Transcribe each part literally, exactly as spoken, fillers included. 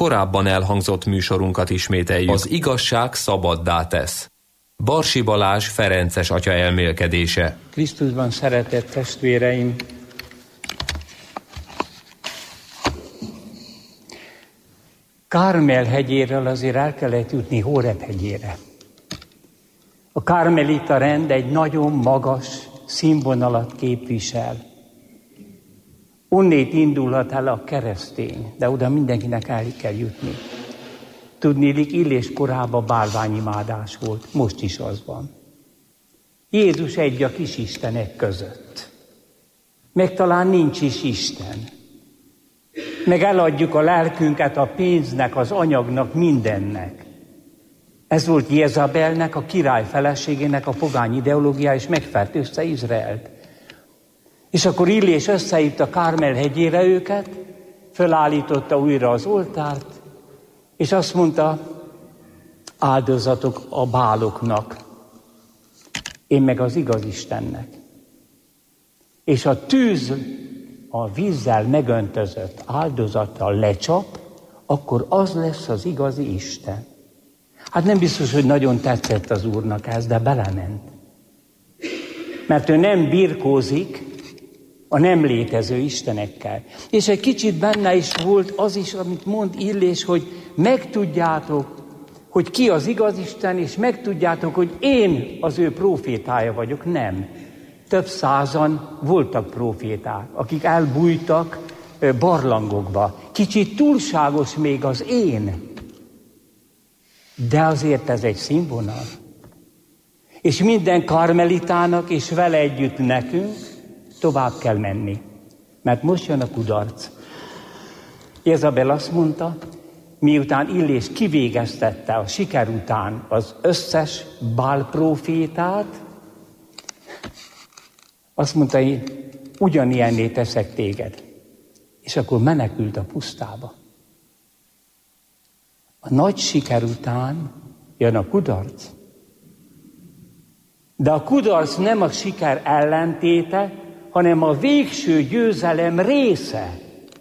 korábban elhangzott műsorunkat ismételjük. Az igazság szabaddá tesz. Barsi Balázs ferences atya elmélkedése. Krisztusban szeretett testvéreim, Kármel hegyéről azért el kellett jutni Hóreb hegyére. A kármelita rend egy nagyon magas színvonalat képvisel. Onnét indulhat el a keresztény, de oda mindenkinek el kell jutni. Tudnélik, Illés korában bálványimádás volt, most is az van. Jézus egy a kis istenek között. Meg talán nincs is Isten. Meg eladjuk a lelkünket a pénznek, az anyagnak, mindennek. Ez volt Jézabelnek, a király feleségének a pogány ideológiája, és megfertőzte Izraelt. És akkor Illés összehívta Kármel hegyére őket, fölállította újra az oltárt, és azt mondta, áldozatok a báloknak, én meg az igaz Istennek. És a tűz a vízzel megöntözött áldozattal lecsap, akkor az lesz az igazi Isten. Hát nem biztos, hogy nagyon tetszett az Úrnak ez, de belement. Mert ő nem birkózik a nem létező istenekkel. És egy kicsit benne is volt az is, amit mond Illés, hogy megtudjátok, hogy ki az igaz Isten, és megtudjátok, hogy én az ő prófétája vagyok. Nem. Több százan voltak próféták, akik elbújtak barlangokba. Kicsit túlságos még az én, de azért ez egy színvonal. És minden karmelitának, és vele együtt nekünk tovább kell menni. Mert most jön a kudarc. Jézabel azt mondta, miután Illés kivégeztette a siker után az összes Bál prófétát, azt mondta, én ugyanilyenné teszek téged. És akkor menekült a pusztába. A nagy siker után jön a kudarc. De a kudarc nem a siker ellentéte, hanem a végső győzelem része.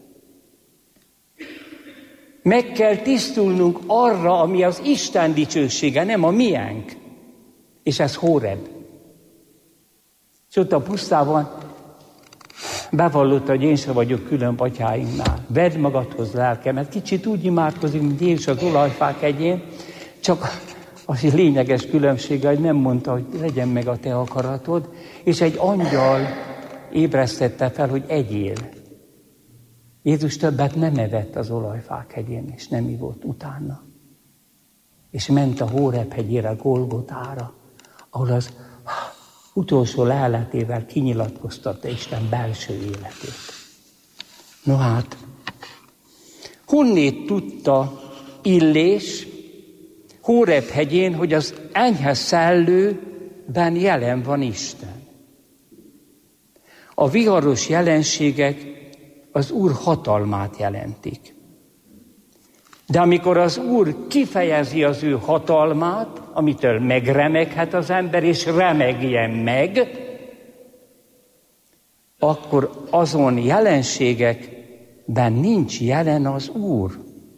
Meg kell tisztulnunk arra, ami az Isten dicsősége, nem a miénk. És ez Hóreb. És ott a pusztában bevallotta, hogy én sem vagyok külön atyáinknál. Vedd magadhoz lelkemet. Kicsit úgy imádkozik, mint Jézus az olajfák hegyén, csak az egy lényeges különbsége, hogy nem mondta, hogy legyen meg a te akaratod, és egy angyal ébresztette fel, hogy egyél. Jézus többet nem evett az olajfák hegyén, és nem ivott utána. És ment a Hóreb hegyére, Golgotára, ahol az utolsó leletével kinyilatkoztatta Isten belső életét. No hát, honnét tudta Illés Hóreb hegyén, hogy az enyhe szellőben jelen van Isten. A viharos jelenségek az Úr hatalmát jelentik. De amikor az Úr kifejezi az ő hatalmát, amitől megremeghet az ember, és remegjen meg, akkor azon jelenségekben nincs jelen az Úr,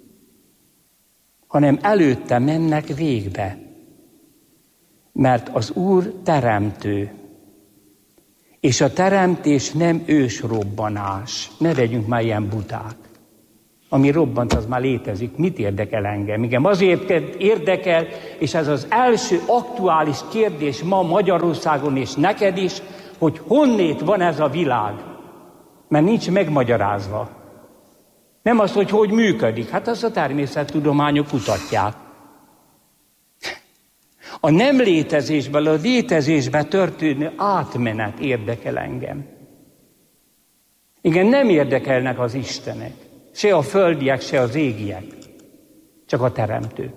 hanem előtte mennek végbe. Mert az Úr teremtő, és a teremtés nem ősrobbanás. Ne legyünk már ilyen buták. Ami robbant, az már létezik. Mit érdekel engem? Igen, azért érdekel, és ez az első aktuális kérdés ma Magyarországon, és neked is, hogy honnét van ez a világ. Mert nincs megmagyarázva. Nem az, hogy hogy működik. Hát azt a természettudományok kutatják. A nem létezésből a létezésbe történő átmenet érdekel engem. Igen, nem érdekelnek az istenek. Se a földiek, se az égiek. Csak a teremtő.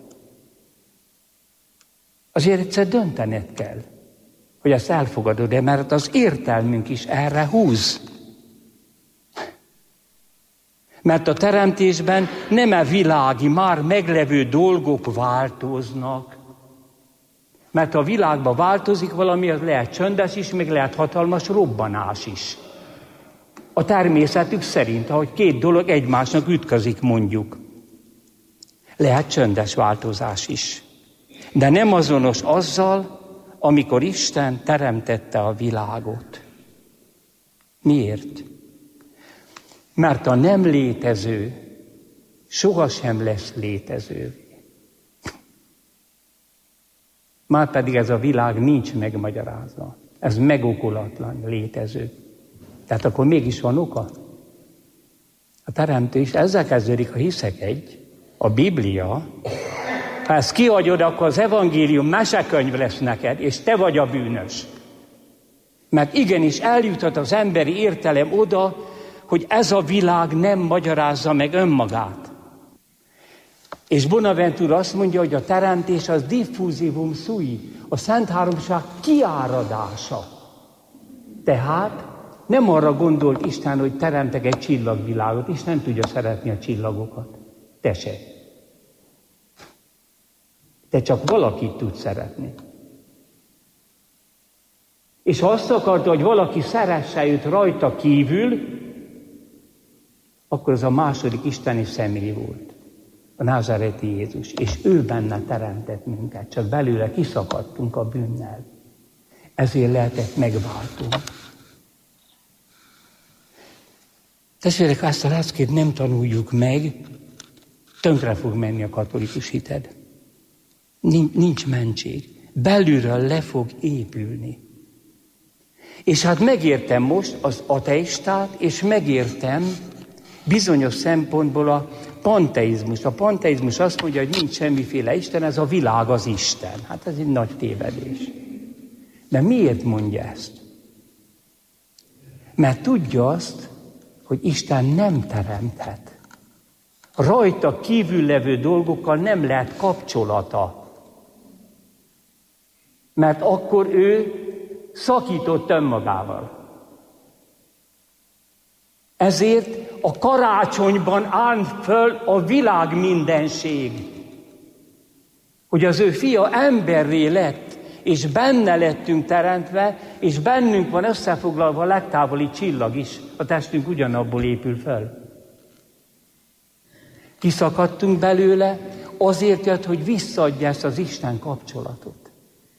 Azért egyszer döntened kell, hogy ezt elfogadod-e, mert az értelmünk is erre húz. Mert a teremtésben nem a világi, már meglevő dolgok változnak. Mert ha a világban változik valami, az lehet csöndes is, meg lehet hatalmas robbanás is. A természetük szerint, ahogy két dolog egymásnak ütközik, mondjuk. Lehet csöndes változás is. De nem azonos azzal, amikor Isten teremtette a világot. Miért? Mert a nem létező sohasem lesz létező. Márpedig ez a világ nincs megmagyarázva. Ez megokolatlan létező. Tehát akkor mégis van oka? A teremtő is ezzel kezdődik, ha hiszek egy, a Biblia, ha ezt kihagyod, akkor az evangélium mesekönyv lesz neked, és te vagy a bűnös. Mert igenis eljuthat az emberi értelem oda, hogy ez a világ nem magyarázza meg önmagát. És Bonaventura azt mondja, hogy a teremtés az diffusivum sui, a Szent Háromság kiáradása. Tehát nem arra gondolt Isten, hogy teremtek egy csillagvilágot, és nem tudja szeretni a csillagokat. Te se. Te csak valakit tudsz szeretni. És ha azt akarta, hogy valaki szeresse őt rajta kívül, akkor az a második isteni személy volt. A názáreti Jézus. És ő benne teremtett minket. Csak belőle kiszakadtunk a bűnnel. Ezért lehetett megváltunk. Testvérek, ezt a leckét nem tanuljuk meg, tönkre fog menni a katolikus hited. Nincs, nincs mentség. Belülről le fog épülni. És hát megértem most az ateistát, és megértem bizonyos szempontból a panteizmus. A panteizmus azt mondja, hogy nincs semmiféle Isten, ez a világ az Isten. Hát ez egy nagy tévedés. De miért mondja ezt? Mert tudja azt, hogy Isten nem teremthet. Rajta kívül levő dolgokkal nem lehet kapcsolata. Mert akkor ő szakított önmagával. Ezért a karácsonyban áll föl a világ mindenség. Hogy az ő fia emberré lett, és benne lettünk teremtve, és bennünk van összefoglalva a legtávoli csillag is. A testünk ugyanabból épül föl. Kiszakadtunk belőle, azért jött, hogy visszaadja ezt az Isten kapcsolatot.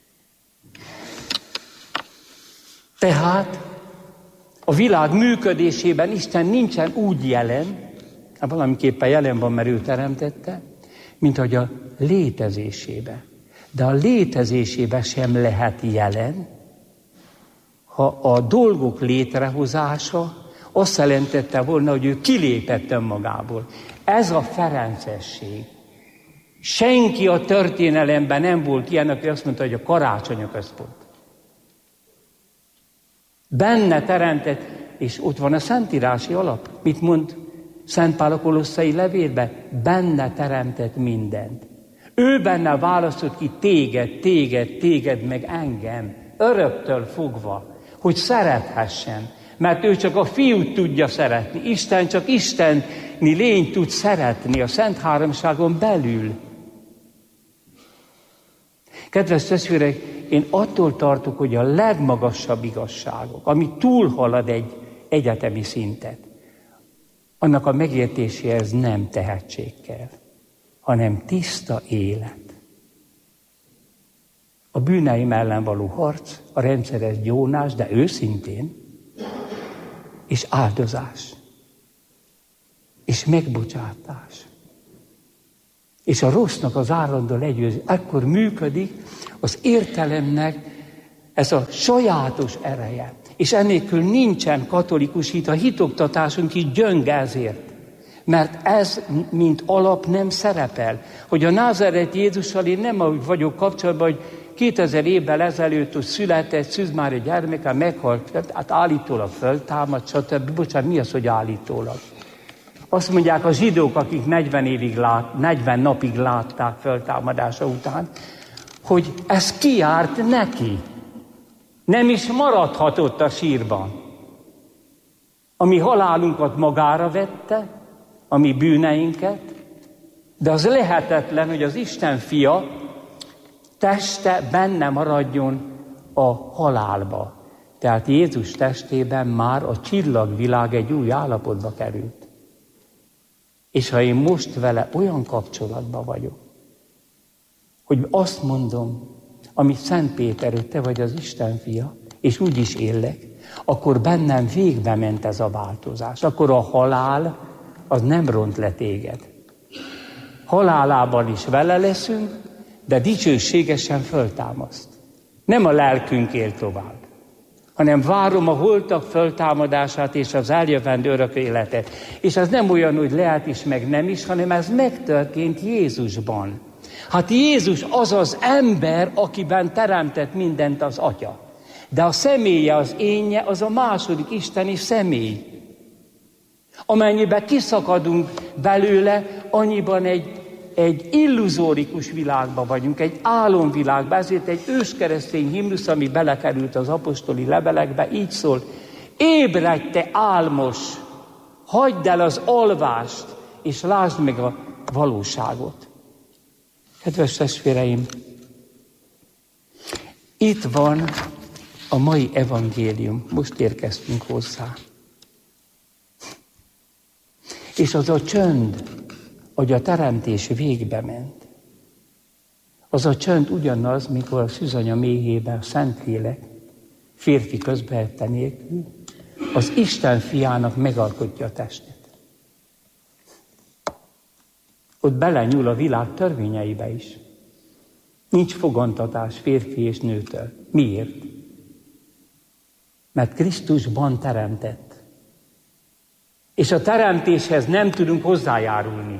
Tehát a világ működésében Isten nincsen úgy jelen, hát valamiképpen jelen van, mert ő teremtette, mint hogy a létezésébe. De a létezésébe sem lehet jelen, ha a dolgok létrehozása azt jelentette volna, hogy ő kilépett önmagából. Ez a ferencesség. Senki a történelemben nem volt ilyen, aki azt mondta, hogy a karácsony a központ. Benne teremtett, és ott van a szentírási alap. Mit mond Szent Pál a kolosszai levélben? Benne teremtett mindent. Ő benne választott ki téged, téged, téged, meg engem, öröktől fogva, hogy szerethessen. Mert ő csak a fiút tudja szeretni. Isten csak isteni lényt tud szeretni a Szent Háromságon belül. Kedves testvérek, én attól tartok, hogy a legmagasabb igazságok, ami túlhalad egy egyetemi szintet, annak a megértéséhez nem tehetség kell, hanem tiszta élet. A bűneim ellen való harc, a rendszeres gyónás, de őszintén, és áldozás, és megbocsátás, és a rossznak az állandó legyőzés. Ekkor működik az értelemnek ez a sajátos ereje. És ennélkül nincsen katolikus hit, a hitoktatásunk így gyönge ezért. Mert ez, mint alap nem szerepel. Hogy a názáreti Jézussal én nem úgy vagyok kapcsolatban, hogy kétezer évvel ezelőtt, hogy született Szűzmária gyermeke, meghalt, hát állítólag föltámad, stb. Bocsánat, mi az, hogy állítólag? Azt mondják a zsidók, akik negyven évig lát, negyven napig látták föltámadása után, hogy ez kiárt neki. Nem is maradhatott a sírban. A mi halálunkat magára vette, a mi bűneinket, de az lehetetlen, hogy az Isten fia teste benne maradjon a halálba. Tehát Jézus testében már a csillagvilág egy új állapotba került. És ha én most vele olyan kapcsolatban vagyok, hogy azt mondom, amit Szent Péter, hogy te vagy az Isten fia, és úgy is élek, akkor bennem végbe ment ez a változás. Akkor a halál az nem ront le téged. Halálában is vele leszünk, de dicsőségesen föltámaszt. Nem a lelkünk él tovább, hanem várom a holtak föltámadását és az eljövendő örök életet. És ez nem olyan, hogy lehet is, meg nem is, hanem ez megtörtént Jézusban. Hát Jézus az az ember, akiben teremtett mindent az Atya. De a személye, az énje, az a második isteni személy. Amennyiben kiszakadunk belőle, annyiban egy, egy illuzórikus világban vagyunk, egy álomvilágban. Ezért egy őskeresztény himnusz, ami belekerült az apostoli levelekbe, így szól: ébredj te álmos, hagyd el az alvást, és lásd meg a valóságot. Kedves testvéreim, itt van a mai evangélium, most érkeztünk hozzá. És az a csönd, hogy a teremtés végbe ment. Az a csönd ugyanaz, mikor a szűzanya méhében a Szentlélek férfi közbehette nélkül az Isten fiának megalkotja a testet. Ott belenyúl a világ törvényeibe is. Nincs fogantatás férfi és nőtől. Miért? Mert Krisztusban teremtett. És a teremtéshez nem tudunk hozzájárulni.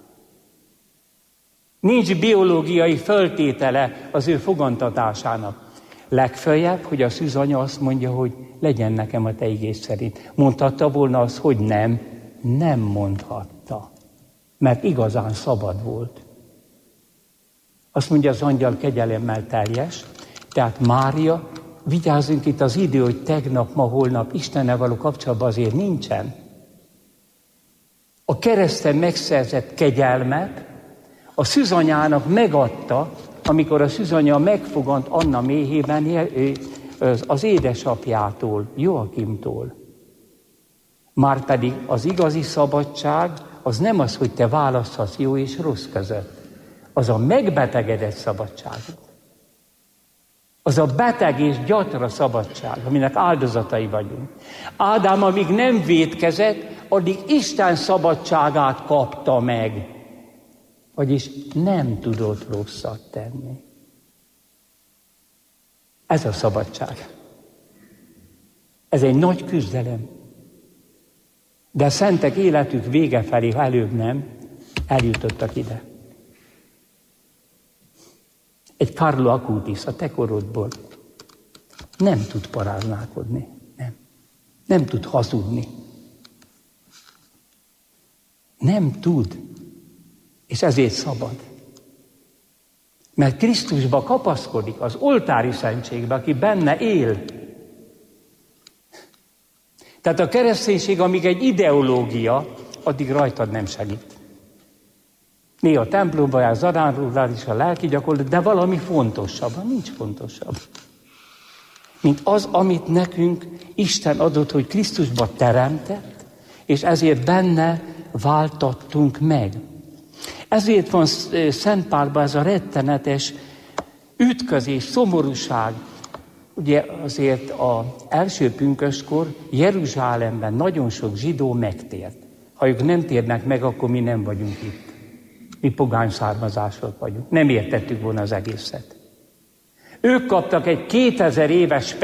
Nincs biológiai föltétele az ő fogantatásának. Legfeljebb, hogy a szűzanya azt mondja, hogy legyen nekem a te igéd szerint. Mondhatta volna azt, hogy nem? Nem mondhatta. Mert igazán szabad volt. Azt mondja az angyal, kegyelemmel teljes, tehát Mária, vigyázzunk itt az idő, hogy tegnap, ma, holnap Istennel való kapcsolatban azért nincsen. A kereszten megszerzett kegyelmet a szűzanyának megadta, amikor a szűzanya megfogant Anna méhében az édesapjától, Joakimtól. Márpedig az igazi szabadság az nem az, hogy te választhatsz jó és rossz között. Az a megbetegedett szabadság. Az a beteg és gyatra szabadság, aminek áldozatai vagyunk. Ádám, amíg nem vétkezett, addig Isten szabadságát kapta meg. Vagyis nem tudott rosszat tenni. Ez a szabadság. Ez egy nagy küzdelem. De a szentek életük vége felé, ha előbb nem, eljutottak ide. Egy Carlo Acutis a te korodból nem tud paráználkodni. Nem. Nem tud hazudni. Nem tud. És ezért szabad. Mert Krisztusba kapaszkodik, az oltári szentségbe, aki benne él. Tehát a kereszténység, amíg egy ideológia, addig rajtad nem segít. Néha a templomba jár, zaránrólál is a lelki gyakorlat, de valami fontosabb, nincs fontosabb. Mint az, amit nekünk Isten adott, hogy Krisztusba teremtett, és ezért benne váltattunk meg. Ezért van Szent Pálban ez a rettenetes ütközés, szomorúság. Ugye azért az első pünköstkor Jeruzsálemben nagyon sok zsidó megtért. Ha ők nem térnek meg, akkor mi nem vagyunk itt. Mi pogány származások vagyunk. Nem értettük volna az egészet. Ők kaptak egy kétezer éves